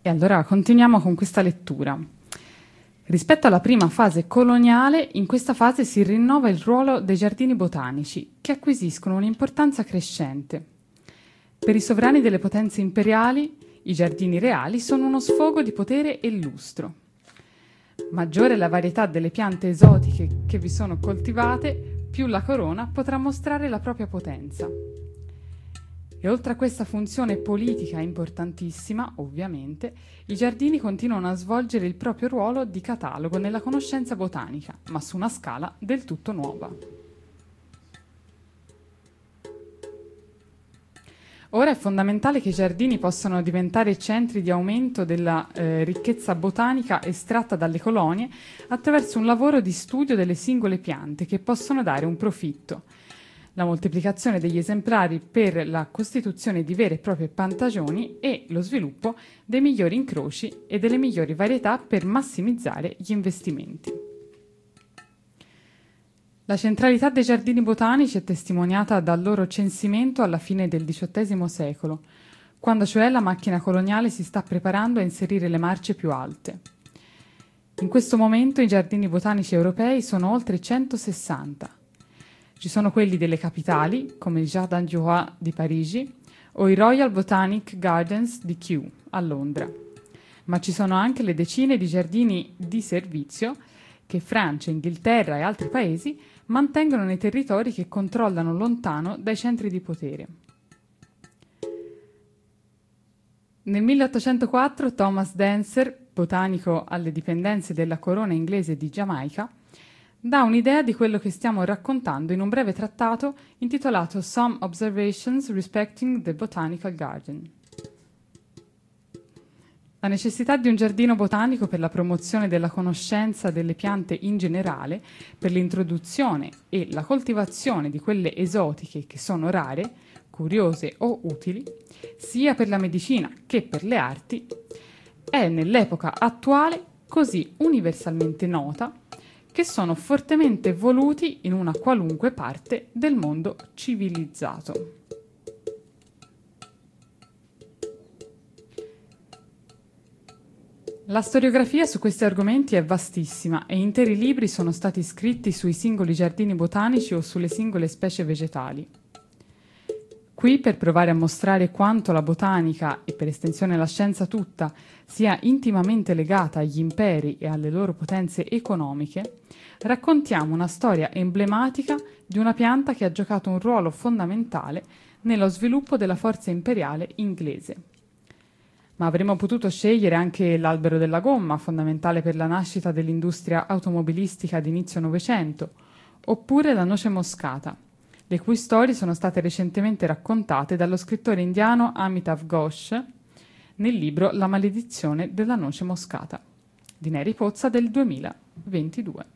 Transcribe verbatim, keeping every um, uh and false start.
E allora continuiamo con questa lettura. Rispetto alla prima fase coloniale, in questa fase si rinnova il ruolo dei giardini botanici, che acquisiscono un'importanza crescente. Per i sovrani delle potenze imperiali, i giardini reali sono uno sfogo di potere e lustro. Maggiore è la varietà delle piante esotiche che vi sono coltivate, più la corona potrà mostrare la propria potenza. E oltre a questa funzione politica importantissima, ovviamente, i giardini continuano a svolgere il proprio ruolo di catalogo nella conoscenza botanica, ma su una scala del tutto nuova. Ora è fondamentale che i giardini possano diventare centri di aumento della eh, ricchezza botanica estratta dalle colonie attraverso un lavoro di studio delle singole piante che possono dare un profitto. La moltiplicazione degli esemplari per la costituzione di vere e proprie piantagioni e lo sviluppo dei migliori incroci e delle migliori varietà per massimizzare gli investimenti. La centralità dei giardini botanici è testimoniata dal loro censimento alla fine del diciottesimo secolo, quando cioè la macchina coloniale si sta preparando a inserire le marce più alte. In questo momento i giardini botanici europei sono oltre centosessanta. Ci sono quelli delle capitali, come il Jardin du Roi di Parigi o i Royal Botanic Gardens di Kew, a Londra. Ma ci sono anche le decine di giardini di servizio che Francia, Inghilterra e altri paesi mantengono nei territori che controllano lontano dai centri di potere. Nel milleottocentoquattro Thomas Dancer, botanico alle dipendenze della corona inglese di Giamaica, dà un'idea di quello che stiamo raccontando in un breve trattato intitolato Some Observations Respecting the Botanical Garden. La necessità di un giardino botanico per la promozione della conoscenza delle piante in generale, per l'introduzione e la coltivazione di quelle esotiche che sono rare, curiose o utili, sia per la medicina che per le arti, è nell'epoca attuale così universalmente nota che sono fortemente voluti in una qualunque parte del mondo civilizzato. La storiografia su questi argomenti è vastissima e interi libri sono stati scritti sui singoli giardini botanici o sulle singole specie vegetali. Qui, per provare a mostrare quanto la botanica, e per estensione la scienza tutta, sia intimamente legata agli imperi e alle loro potenze economiche, raccontiamo una storia emblematica di una pianta che ha giocato un ruolo fondamentale nello sviluppo della forza imperiale inglese. Ma avremmo potuto scegliere anche l'albero della gomma, fondamentale per la nascita dell'industria automobilistica di inizio Novecento, oppure la noce moscata, le cui storie sono state recentemente raccontate dallo scrittore indiano Amitav Ghosh nel libro La maledizione della noce moscata, di Neri Pozza del duemilaventidue.